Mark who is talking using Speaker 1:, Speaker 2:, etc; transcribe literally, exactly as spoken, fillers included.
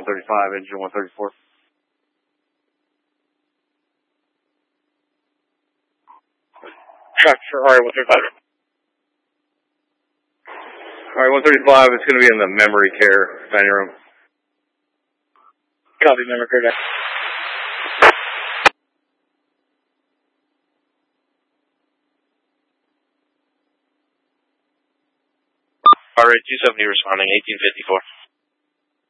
Speaker 1: thirty-five, engine one thirty-four.
Speaker 2: Track for R one thirty-five.
Speaker 1: Alright, one thirty-five is going to be in the memory care dining room.
Speaker 2: Copy, memory care deck.
Speaker 3: Alright, two seventy responding, eighteen fifty-four.